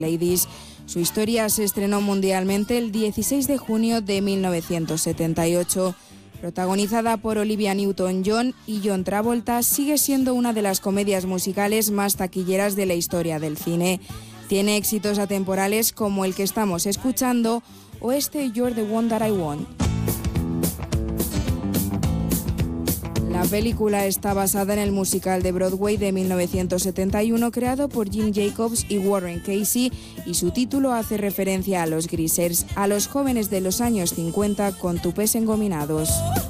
Ladies. Su historia se estrenó mundialmente el 16 de junio de 1978. Protagonizada por Olivia Newton-John y John Travolta, sigue siendo una de las comedias musicales más taquilleras de la historia del cine. Tiene éxitos atemporales como el que estamos escuchando o este You're the One That I Want. La película está basada en el musical de Broadway de 1971 creado por Jim Jacobs y Warren Casey, y su título hace referencia a los Greasers, a los jóvenes de los años 50 con tupés engominados.